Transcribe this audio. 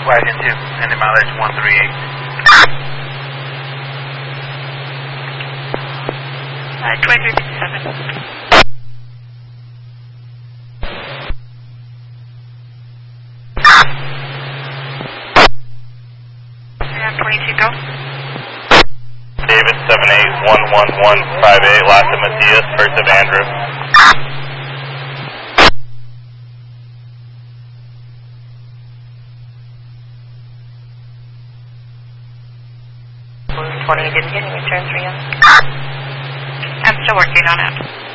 Wagon 2, and the mileage 138. 2357. Yeah, 22, go. David 781158, last of Matthias, first of Andrew. 20, didn't get any return 3 on. I'm still working on it.